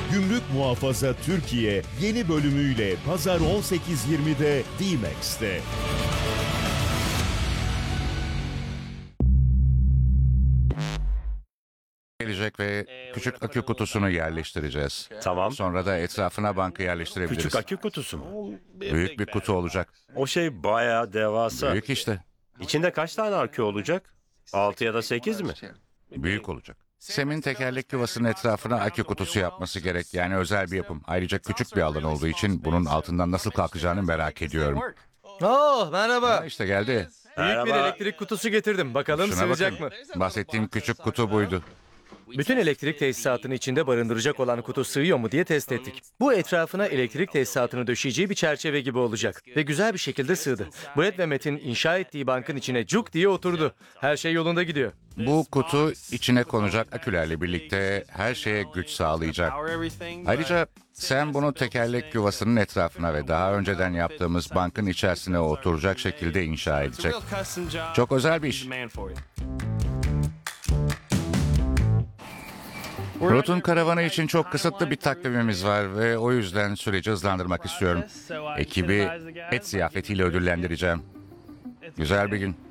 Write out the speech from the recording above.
Gümrük Muhafaza Türkiye yeni bölümüyle Pazar 18.20'de D-Max'te. Gelecek ve küçük akü kutusunu yerleştireceğiz. Tamam. Sonra da etrafına bankı yerleştirebiliriz. Küçük akü kutusu mu? Büyük bir kutu olacak. O şey bayağı devasa. Büyük işte. İçinde kaç tane akü olacak? 6 ya da 8 mi? Büyük olacak. Sem'in tekerlek yuvasının etrafına akü kutusu yapması gerek. Yani özel bir yapım. Ayrıca küçük bir alan olduğu için bunun altından nasıl kalkacağını merak ediyorum. Oh, merhaba. Ha, işte geldi. Büyük bir Merhaba. elektrik kutusu getirdim. Bakalım Şuna sığacak bakın. mı? Bahsettiğim küçük kutu buydu. Bütün elektrik tesisatını içinde barındıracak olan kutu sığıyor mu diye test ettik. Bu etrafına elektrik tesisatını döşeyeceği bir çerçeve gibi olacak. Ve güzel bir şekilde sığdı. Brad ve Matt'in inşa ettiği bankın içine cuk diye oturdu. Her şey yolunda gidiyor. Bu kutu içine konacak akülerle birlikte her şeye güç sağlayacak. Ayrıca sen bunu tekerlek yuvasının etrafına ve daha önceden yaptığımız bankın içerisine oturacak şekilde inşa edecek. Çok özel bir iş. Ruth'un karavanı için çok kısıtlı bir takvimimiz var ve o yüzden süreci hızlandırmak istiyorum. Ekibi et ziyafetiyle ödüllendireceğim. Güzel bir gün.